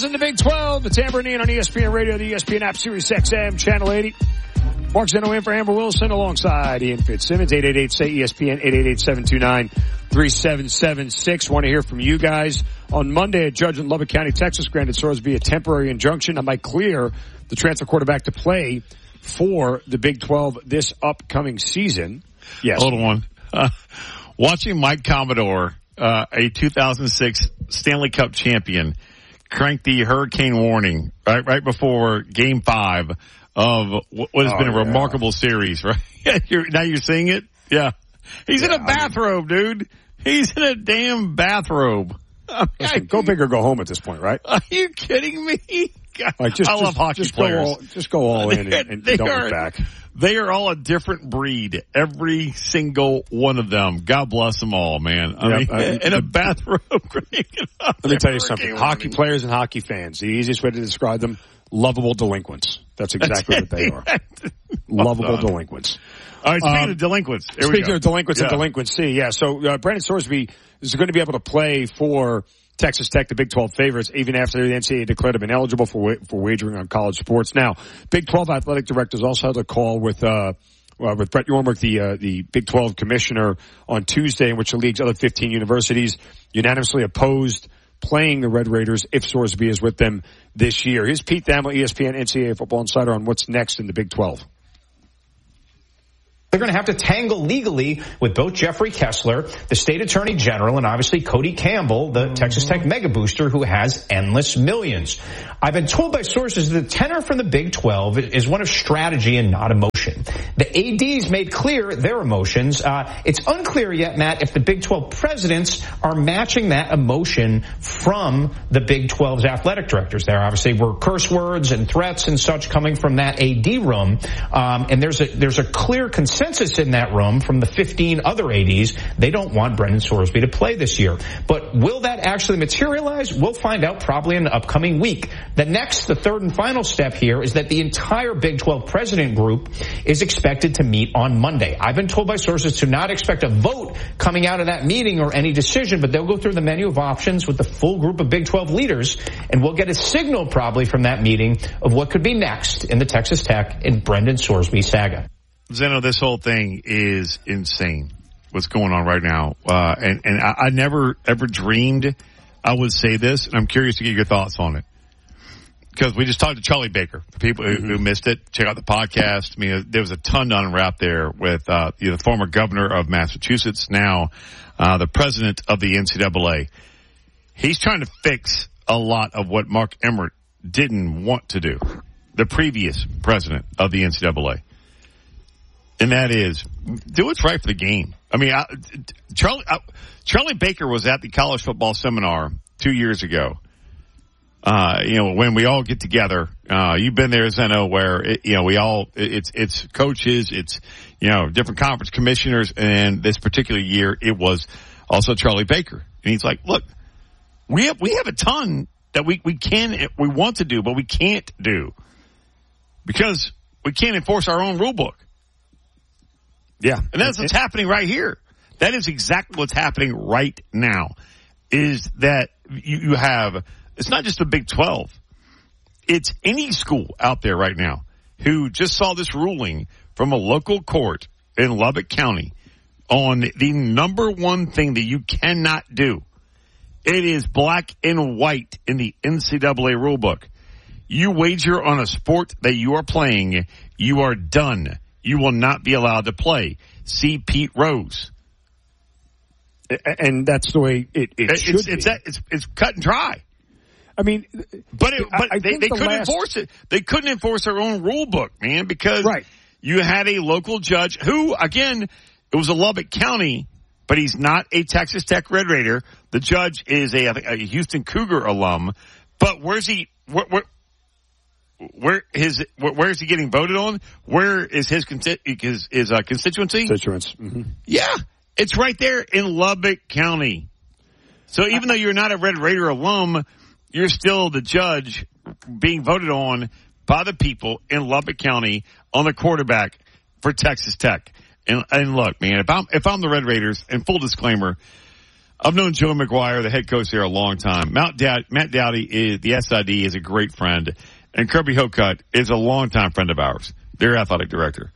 Eagles in the Big 12. It's Amber and Ian on ESPN Radio, the ESPN app, Sirius XM, Channel 80. Mark Zeno in for Amber Wilson alongside Ian Fitzsimmons, 888-SAY-ESPN, 888-729-3776. Want to hear from you guys. On Monday, a judge in Lubbock County, Texas, granted Sorsby a temporary injunction that might clear the transfer quarterback to play for the Big 12 this upcoming season. Yes. Hold on. Watching Mike Commodore, a 2006 Stanley Cup champion, crank the hurricane warning right before Game 5 of what has been a remarkable series, right? Now you're seeing it? Yeah. He's in a bathrobe, dude. He's in a damn bathrobe. Listen, go big or go home at this point, right? Are you kidding me? Like, I love hockey players. Just go all in and don't look back. They are all a different breed. Every single one of them. God bless them all, man. I mean, in a bathrobe. Let me tell you something. Hockey players and hockey fans, the easiest way to describe them, lovable delinquents. That's exactly what they are. Lovable delinquents. All right, speaking of delinquents. Speaking of delinquents and delinquency, yeah. So Brandon Sorsby is going to be able to play for Texas Tech, the Big 12 favorites, even after the NCAA declared him ineligible for wagering on college sports. Now, Big 12 athletic directors also had a call with Brett Yormark, the Big 12 commissioner, on Tuesday, in which the league's other 15 universities unanimously opposed playing the Red Raiders if Sorsby is with them this year. Here's Pete Thamel, ESPN NCAA Football Insider, on what's next in the Big 12. They're going to have to tangle legally with both Jeffrey Kessler, the state attorney general, and obviously Cody Campbell, the Texas Tech mega booster who has endless millions. I've been told by sources that the tenor from the Big 12 is one of strategy and not emotion. The ADs made clear their emotions. It's unclear yet, Matt, if the Big 12 presidents are matching that emotion from the Big 12's athletic directors. There obviously were curse words and threats and such coming from that AD room. And there's a clear consensus in that room from the 15 other ADs. They don't want Brendan Sorsby to play this year. But will that actually materialize? We'll find out probably in the upcoming week. The third and final step here is that the entire Big 12 president group is expected to meet on Monday. I've been told by sources to not expect a vote coming out of that meeting or any decision, but they'll go through the menu of options with the full group of Big 12 leaders, and we'll get a signal probably from that meeting of what could be next in the Texas Tech and Brendan Sorsby saga. Zeno, this whole thing is insane. What's going on right now? And I never ever dreamed I would say this, and I'm curious to get your thoughts on it. Because we just talked to Charlie Baker. For people who missed it, check out the podcast. I mean, there was a ton to unwrap there with the former governor of Massachusetts, now the president of the NCAA. He's trying to fix a lot of what Mark Emmert didn't want to do, the previous president of the NCAA. And that is, do what's right for the game. I mean, Charlie Baker was at the college football seminar 2 years ago. When we all get together, you've been there, Zeno, where, it's coaches, it's, different conference commissioners, and this particular year, it was also Charlie Baker. And he's like, look, we have a ton that we want to do, but we can't do because we can't enforce our own rule book. Yeah. And that's what's happening right here. That is exactly what's happening right now, is that you have, it's not just the Big 12. It's any school out there right now who just saw this ruling from a local court in Lubbock County on the number one thing that you cannot do. It is black and white in the NCAA rulebook. You wager on a sport that you are playing, you are done. You will not be allowed to play. See Pete Rose. And that's the way it should be. It's cut and dry. I mean, but they couldn't enforce it. They couldn't enforce their own rule book, man, because you had a local judge who, again, it was a Lubbock County, but he's not a Texas Tech Red Raider. The judge is a Houston Cougar alum. But where's he? Where is he getting voted on? Where is his constituency? Constituents. Mm-hmm. Yeah, it's right there in Lubbock County. So even though you're not a Red Raider alum, you're still the judge being voted on by the people in Lubbock County on the quarterback for Texas Tech. And look, man, if I'm the Red Raiders, and full disclaimer, I've known Joe McGuire, the head coach here, a long time. Matt Dowdy, the SID, is a great friend. And Kirby Hocutt is a longtime friend of ours, their athletic director.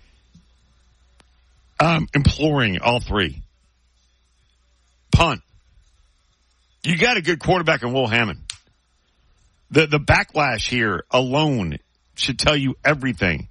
I'm imploring all three. Punt. You got a good quarterback in Will Hammond. The backlash here alone should tell you everything.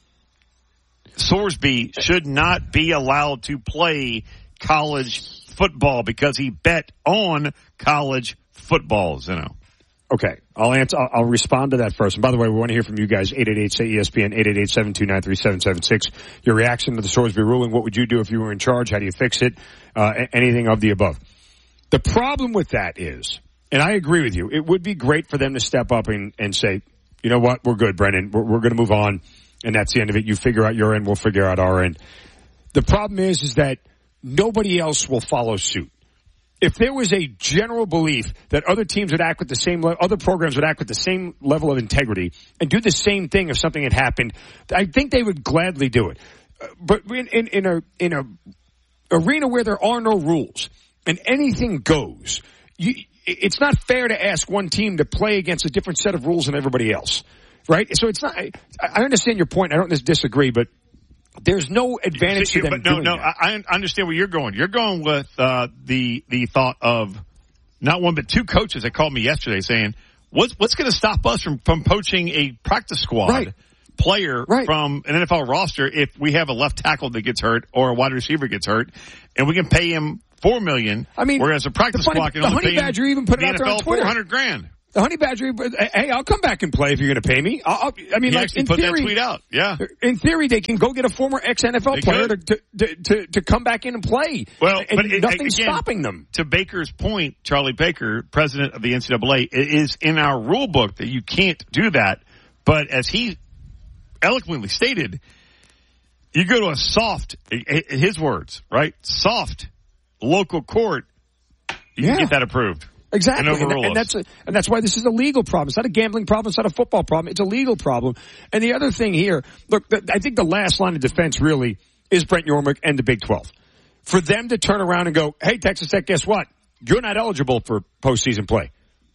Sorsby should not be allowed to play college football because he bet on college football, Zeno. Okay, I'll respond to that first. And by the way, we want to hear from you guys. 888-SAY-ESPN, 888-729-3776. Your reaction to the Sorsby ruling. What would you do if you were in charge? How do you fix it? Anything of the above. The problem with that is, and I agree with you, it would be great for them to step up and say, you know what, we're good, Brendan. We're going to move on, and that's the end of it. You figure out your end, we'll figure out our end. The problem is that nobody else will follow suit. If there was a general belief that other teams would act with the same, other programs would act with the same level of integrity and do the same thing if something had happened, I think they would gladly do it. But in a arena where there are no rules and anything goes, it's not fair to ask one team to play against a different set of rules than everybody else, right? So it's not. I understand your point. I don't disagree, but there's no advantage to them doing that. I understand where you're going. You're going with the thought of not one but two coaches that called me yesterday saying, what's going to stop us from poaching a practice squad player from an NFL roster if we have a left tackle that gets hurt or a wide receiver gets hurt, and we can pay him $4 million, whereas a practice squad can only pay him even put it out there on Twitter. $400,000. The Honey Badger, hey, I'll come back and play if you're going to pay me. He actually put that tweet out. Yeah. In theory, they can go get a former ex-NFL player to come back in and play. Well, but nothing's stopping them. To Baker's point, Charlie Baker, president of the NCAA, it is in our rule book that you can't do that. But as he eloquently stated, you go to a soft, his words, right? Soft local court, you can get that approved. Exactly, and that's why this is a legal problem. It's not a gambling problem. It's not a football problem. It's a legal problem. And the other thing here, look, I think the last line of defense really is Brent Yormark and the Big 12. For them to turn around and go, hey, Texas Tech, guess what? You're not eligible for postseason play.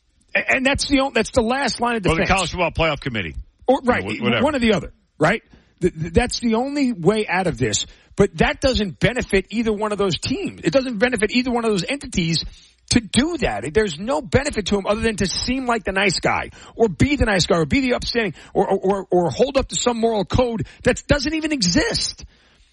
And that's the last line of defense. Or the College Football Playoff Committee. One or the other, right? That's the only way out of this. But that doesn't benefit either one of those teams. It doesn't benefit either one of those entities to do that. There's no benefit to him other than to seem like the nice guy or be the nice guy or be the upstanding or hold up to some moral code that doesn't even exist.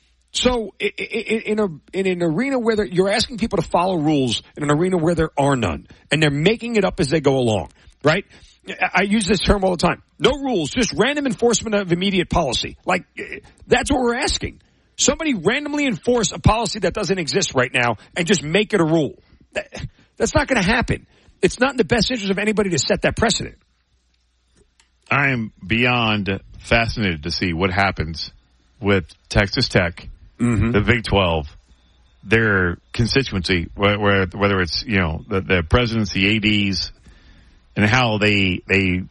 So in an arena where you're asking people to follow rules in an arena where there are none and they're making it up as they go along, right? I use this term all the time. No rules, just random enforcement of immediate policy. Like, that's what we're asking. Somebody randomly enforce a policy that doesn't exist right now and just make it a rule. That's not going to happen. It's not in the best interest of anybody to set that precedent. I am beyond fascinated to see what happens with Texas Tech, the Big 12, their constituency, whether it's, the presidents, the ADs, and how they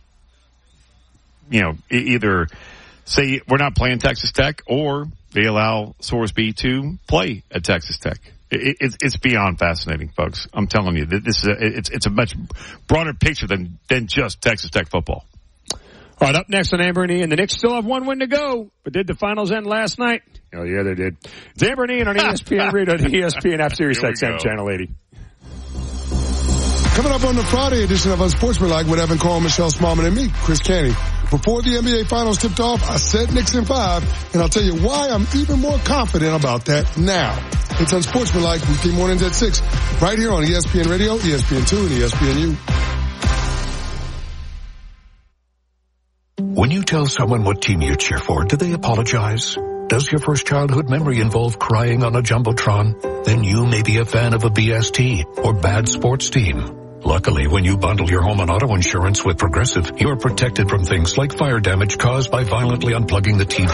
either say we're not playing Texas Tech or they allow Sorsby to play at Texas Tech. It's beyond fascinating, folks. I'm telling you, this is it's a much broader picture than just Texas Tech football. All right, up next on Amber and Ian. The Knicks still have one win to go, but did the finals end last night? Oh, yeah, they did. It's Amber and Ian on ESPN Radio, the ESPN app, Sirius XM, Channel 80. Coming up on the Friday edition of Unsportsmanlike with Evan Cole, Michelle Smallman, and me, Chris Canty. Before the NBA Finals tipped off, I said Knicks in 5, and I'll tell you why I'm even more confident about that now. It's Unsportsmanlike, weekday mornings at 6, right here on ESPN Radio, ESPN2, and ESPNU. When you tell someone what team you cheer for, do they apologize? Does your first childhood memory involve crying on a Jumbotron? Then you may be a fan of a BST or bad sports team. Luckily, when you bundle your home and auto insurance with Progressive, you're protected from things like fire damage caused by violently unplugging the TV.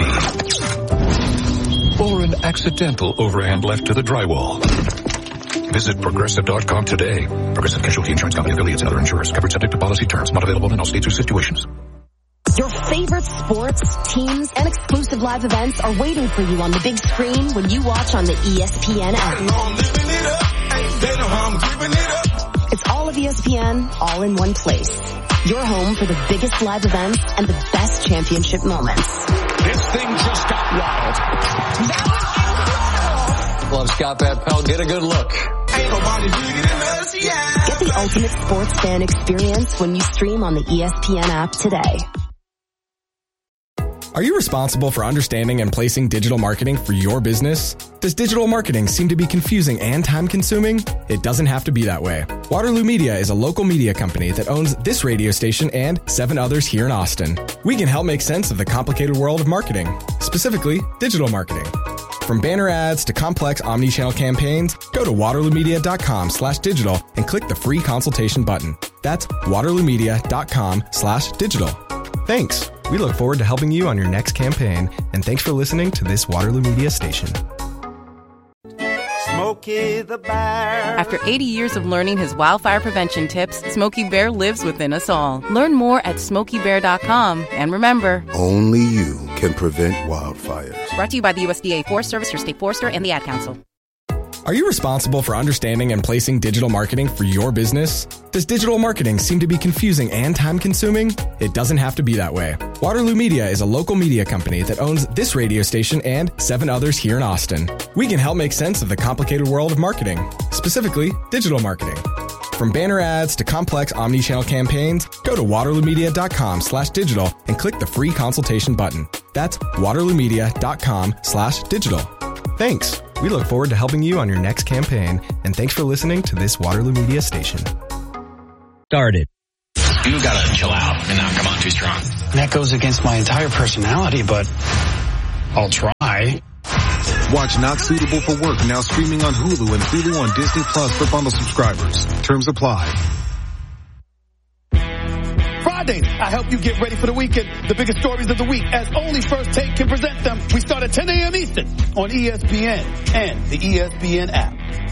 Or an accidental overhand left to the drywall. Visit Progressive.com today. Progressive Casualty Insurance Company, affiliates, and other insurers. Covered subject to policy terms. Not available in all states or situations. Your favorite sports, teams, and exclusive live events are waiting for you on the big screen when you watch on the ESPN app. It's all of ESPN, all in one place. Your home for the biggest live events and the best championship moments. This thing just got wild. Love Scott Van Pelt. Get a good look. Get the ultimate sports fan experience when you stream on the ESPN app today. Are you responsible for understanding and placing digital marketing for your business? Does digital marketing seem to be confusing and time-consuming? It doesn't have to be that way. Waterloo Media is a local media company that owns this radio station and 7 others here in Austin. We can help make sense of the complicated world of marketing, specifically digital marketing. From banner ads to complex omni-channel campaigns, go to waterloomedia.com/digital and click the free consultation button. That's waterloomedia.com/digital. Thanks. We look forward to helping you on your next campaign, and thanks for listening to this Waterloo Media station. Smokey the Bear. After 80 years of learning his wildfire prevention tips, Smokey Bear lives within us all. Learn more at SmokeyBear.com. And remember, only you can prevent wildfires. Brought to you by the USDA Forest Service, your state forester, and the Ad Council. Are you responsible for understanding and placing digital marketing for your business? Does digital marketing seem to be confusing and time-consuming? It doesn't have to be that way. Waterloo Media is a local media company that owns this radio station and 7 others here in Austin. We can help make sense of the complicated world of marketing, specifically digital marketing. From banner ads to complex omni-channel campaigns, go to waterloomedia.com/digital and click the free consultation button. That's waterloomedia.com/digital. Thanks. We look forward to helping you on your next campaign, and thanks for listening to this Waterloo Media station. Started. You gotta chill out and not come on too strong. That goes against my entire personality, but I'll try. Watch Not Suitable for Work now streaming on Hulu and Hulu on Disney Plus for bundle subscribers. Terms apply. Fridays, I help you get ready for the weekend. The biggest stories of the week, as only First Take can present them. We start at 10 a.m. Eastern on ESPN and the ESPN app.